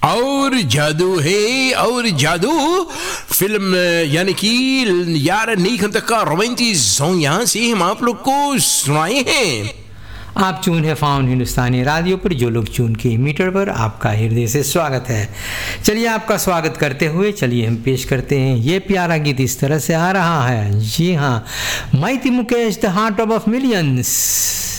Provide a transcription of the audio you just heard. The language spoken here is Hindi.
और जादू है और जादू फिल्म यानी कि यार नहीं खन तक का रोमांटिक सॉन्ग यहाँ से हम आप लोग को सुनाए हैं। आप चून है फाउंड हिंदुस्तानी रेडियो पर, जो लोग चून के मीटर पर, आपका हृदय से स्वागत है। चलिए आपका स्वागत करते हुए चलिए हम पेश करते हैं ये प्यारा गीत इस तरह से आ रहा है। जी हाँ, mighty Mukesh the heart of millions.